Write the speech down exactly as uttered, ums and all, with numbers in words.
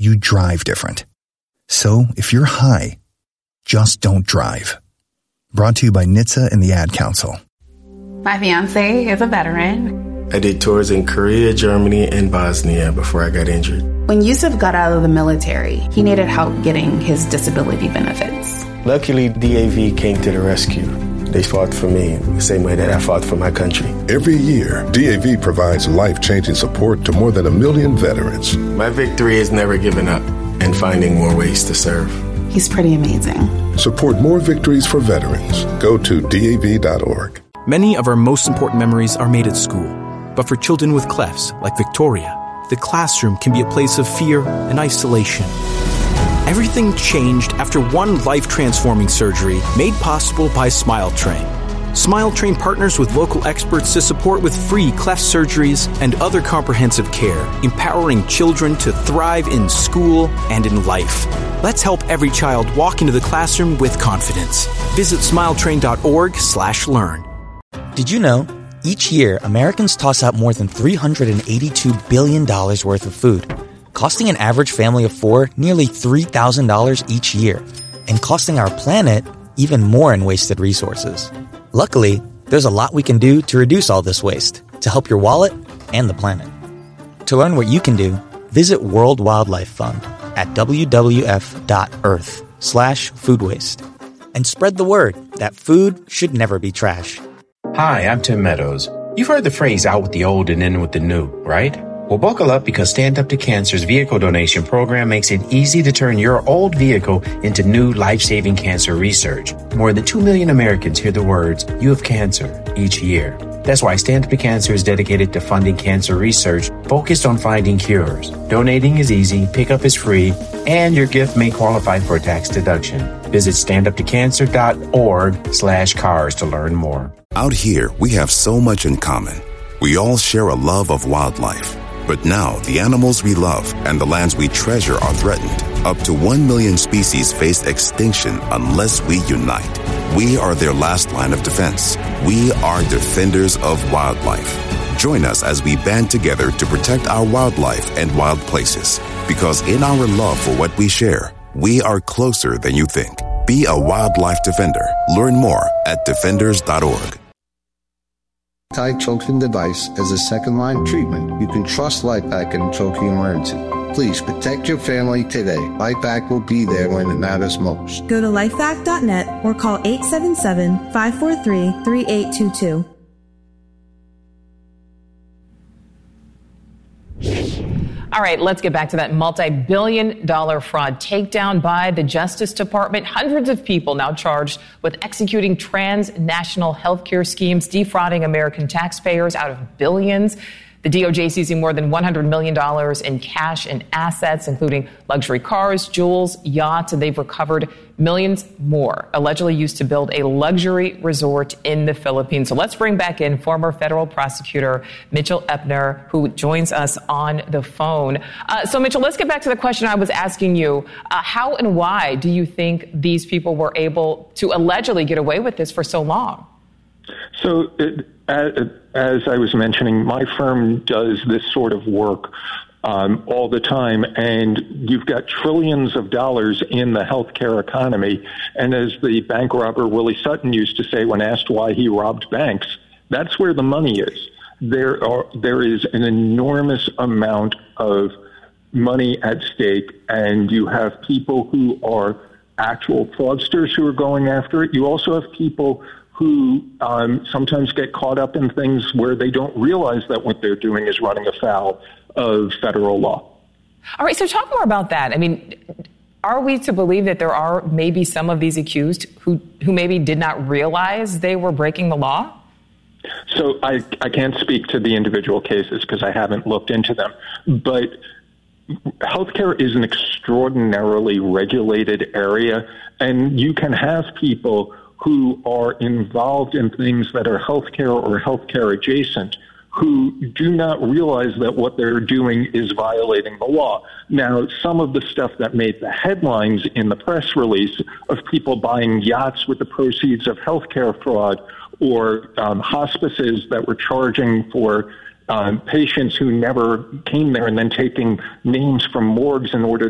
you drive different. So if you're high, just don't drive. Brought to you by N H T S A and the Ad Council. My fiance is a veteran. I did tours in Korea, Germany, and Bosnia before I got injured. When Yusuf got out of the military, he needed help getting his disability benefits. Luckily, D A V came to the rescue. They fought for me the same way that I fought for my country. Every year, D A V provides life-changing support to more than a million veterans. My victory is never giving up and finding more ways to serve. He's pretty amazing. Support more victories for veterans. Go to D A V dot org. Many of our most important memories are made at school. But for children with clefts, like Victoria, the classroom can be a place of fear and isolation. Everything changed after one life-transforming surgery made possible by SmileTrain. SmileTrain partners with local experts to support with free cleft surgeries and other comprehensive care, empowering children to thrive in school and in life. Let's help every child walk into the classroom with confidence. Visit smiletrain.org slash learn. Did you know? Each year, Americans toss out more than three hundred eighty-two billion dollars worth of food, costing an average family of four nearly three thousand dollars each year, and costing our planet even more in wasted resources. Luckily, there's a lot we can do to reduce all this waste, to help your wallet and the planet. To learn what you can do, visit World Wildlife Fund at w w f dot earth slash food waste. And spread the word that food should never be trash. Hi, I'm Tim Meadows. You've heard the phrase out with the old and in with the new, right? Well, buckle up because Stand Up to Cancer's vehicle donation program makes it easy to turn your old vehicle into new life-saving cancer research. More than two million Americans hear the words, "You have cancer," each year. That's why Stand Up to Cancer is dedicated to funding cancer research focused on finding cures. Donating is easy, pickup is free, and your gift may qualify for a tax deduction. Visit standuptocancer.org slash cars to learn more. Out here, we have so much in common. We all share a love of wildlife. But now, the animals we love and the lands we treasure are threatened. Up to one million species face extinction unless we unite. We are their last line of defense. We are defenders of wildlife. Join us as we band together to protect our wildlife and wild places. Because in our love for what we share, we are closer than you think. Be a wildlife defender. Learn more at defenders dot org. Anti-choking device as a second-line treatment. You can trust LifeVac in a choking emergency. Please protect your family today. LifeVac will be there when it matters most. Go to lifevac dot net or call eight seven seven, five four three, three eight two two. All right, let's get back to that multi-billion dollar fraud takedown by the Justice Department. Hundreds of people now charged with executing transnational healthcare schemes, defrauding American taxpayers out of billions. The D O J seizing more than one hundred million dollars in cash and assets, including luxury cars, jewels, yachts, and they've recovered millions more, allegedly used to build a luxury resort in the Philippines. So let's bring back in former federal prosecutor Mitchell Epner, who joins us on the phone. Uh, so, Mitchell, let's get back to the question I was asking you. Uh, how and why do you think these people were able to allegedly get away with this for so long? So, it, as, as I was mentioning, my firm does this sort of work um, all the time, and you've got trillions of dollars in the healthcare economy. And as the bank robber Willie Sutton used to say when asked why he robbed banks, that's where the money is. There are there is an enormous amount of money at stake, and you have people who are actual fraudsters who are going after it. You also have people who um, sometimes get caught up in things where they don't realize that what they're doing is running afoul of federal law. All right, so talk more about that. I mean, are we to believe that there are maybe some of these accused who, who maybe did not realize they were breaking the law? So I, I can't speak to the individual cases because I haven't looked into them, but healthcare is an extraordinarily regulated area, and you can have people who are involved in things that are healthcare or healthcare adjacent who do not realize that what they're doing is violating the law. Now, some of the stuff that made the headlines in the press release of people buying yachts with the proceeds of healthcare fraud, or um, hospices that were charging for um, patients who never came there and then taking names from morgues in order